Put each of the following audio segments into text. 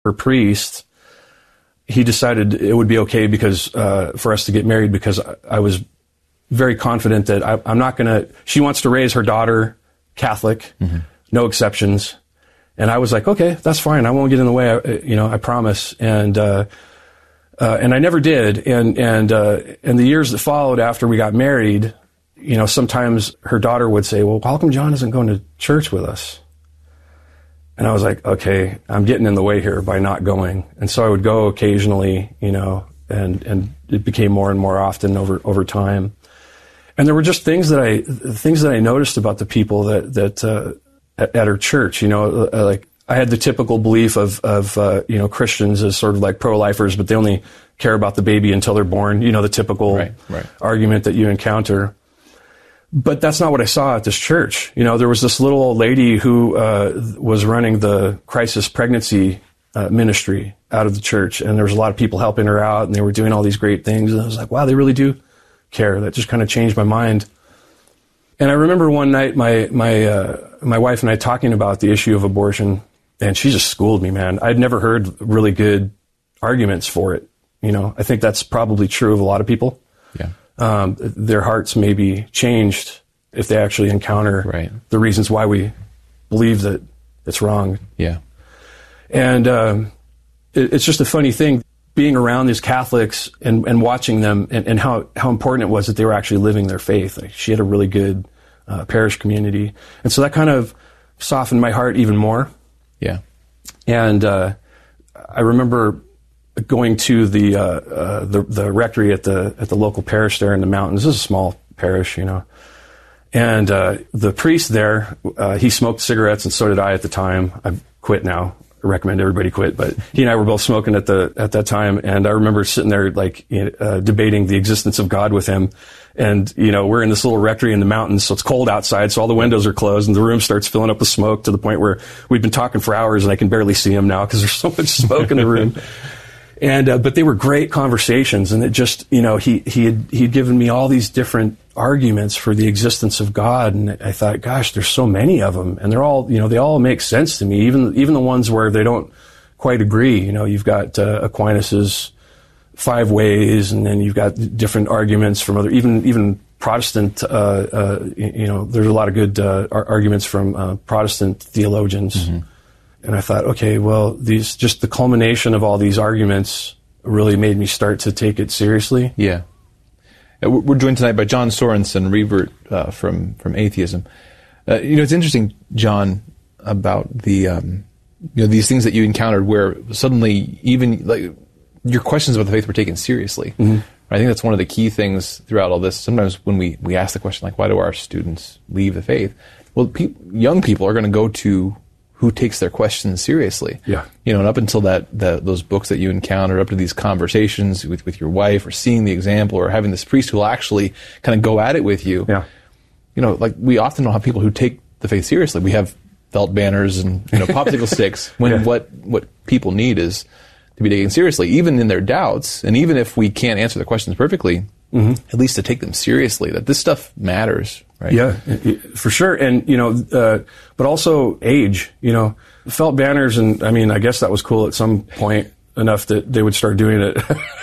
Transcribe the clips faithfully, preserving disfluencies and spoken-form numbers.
her priest, he decided it would be okay because uh, for us to get married because I, I was very confident that I, I'm not going to, she wants to raise her daughter Catholic, mm-hmm. no exceptions. And I was like, okay, that's fine. I won't get in the way. I, you know, I promise. And, uh, uh, and I never did. And, and, uh, and the years that followed after we got married, you know, sometimes her daughter would say, well, how come John isn't going to church with us? And I was like, okay, I'm getting in the way here by not going. And so I would go occasionally, you know, and, and it became more and more often over, over time. And there were just things that I, things that I noticed about the people that, that, uh, at, at her church, you know, uh, like I had the typical belief of, of, uh, you know, Christians as sort of like pro-lifers, but they only care about the baby until they're born, you know, the typical right, right. argument that you encounter. But that's not what I saw at this church. You know, there was this little old lady who uh, was running the crisis pregnancy uh, ministry out of the church, and there was a lot of people helping her out, and they were doing all these great things. And I was like, wow, they really do care. That just kind of changed my mind. And I remember one night my my uh, my wife and I talking about the issue of abortion, and she just schooled me, man. I'd never heard really good arguments for it. You know, I think that's probably true of a lot of people. Yeah. Um, their hearts may be changed if they actually encounter right. the reasons why we believe that it's wrong. Yeah. And um, it, it's just a funny thing, being around these Catholics and, and watching them and, and how, how important it was that they were actually living their faith. Like, she had a really good uh, parish community. And so that kind of softened my heart even more. Yeah. And uh, I remember going to the, uh, uh, the the rectory at the at the local parish there in the mountains. This is a small parish, you know. And uh, the priest there, uh, he smoked cigarettes, and so did I at the time. I've quit now. I recommend everybody quit. But he and I were both smoking at the at that time. And I remember sitting there like uh, debating the existence of God with him. And, you know, we're in this little rectory in the mountains, so it's cold outside, so all the windows are closed, and the room starts filling up with smoke to the point where we've been talking for hours, and I can barely see him now because there's so much smoke in the room. And, uh, but they were great conversations, and it just, you know, he, he had, he'd given me all these different arguments for the existence of God. And I thought, gosh, there's so many of them, and they're all, you know, they all make sense to me, even, even the ones where they don't quite agree. You know, you've got, uh, Aquinas's five ways, and then you've got different arguments from other, even, even Protestant, uh, uh, you know, there's a lot of good, uh, arguments from, uh, Protestant theologians. Mm-hmm. And I thought, okay, well, these just the culmination of all these arguments really made me start to take it seriously. Yeah. We're joined tonight by John Sorensen, revert uh, from from atheism. Uh, you know, it's interesting, John, about the um, you know these things that you encountered, where suddenly even like your questions about the faith were taken seriously. Mm-hmm. I think that's one of the key things throughout all this. Sometimes when we we ask the question like, why do our students leave the faith? Well, pe- young people are going to go to who takes their questions seriously. Yeah. You know, and up until that, that those books that you encountered, up to these conversations with, with your wife, or seeing the example, or having this priest who will actually kind of go at it with you. Yeah. You know, like we often don't have people who take the faith seriously. We have felt banners and, you know, popsicle sticks when yeah. what, what people need is to be taken seriously, even in their doubts. And even if we can't answer the questions perfectly, mm-hmm. at least to take them seriously, that this stuff matters. Right. Yeah, for sure. And, you know, uh, but also age, you know, felt banners. And I mean, I guess that was cool at some point enough that they would start doing it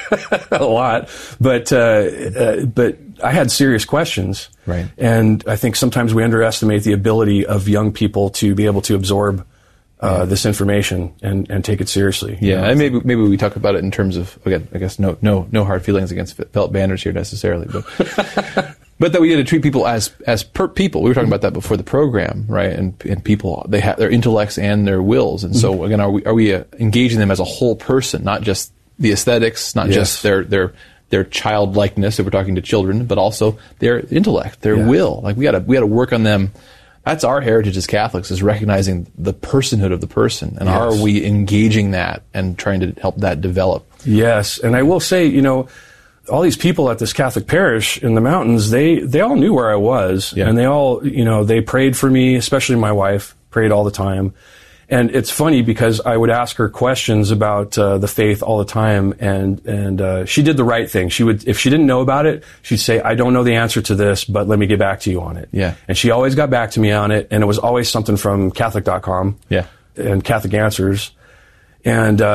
a lot. But, uh, uh, but I had serious questions. Right. And I think sometimes we underestimate the ability of young people to be able to absorb uh, yeah. this information and, and take it seriously. Yeah. You know? And maybe, maybe we talk about it in terms of, again, I guess no, no, no hard feelings against felt banners here necessarily, but. But that we had to treat people as as per people. We were talking about that before the program, right? And and people, they have their intellects and their wills. And so again, are we are we uh, engaging them as a whole person, not just the aesthetics, not yes. just their their their childlikeness if we're talking to children, but also their intellect, their yeah. will. Like we got to we got to work on them. That's our heritage as Catholics, is recognizing the personhood of the person, and yes. are we engaging that and trying to help that develop? Yes, and I will say, you know, all these people at this Catholic parish in the mountains, they, they all knew where I was. Yeah. And they all, you know, they prayed for me, especially my wife, prayed all the time. And it's funny because I would ask her questions about uh, the faith all the time, and and uh, she did the right thing. She would, if she didn't know about it, she'd say, I don't know the answer to this, but let me get back to you on it. Yeah. And she always got back to me on it, and it was always something from Catholic dot com yeah. and Catholic Answers. And uh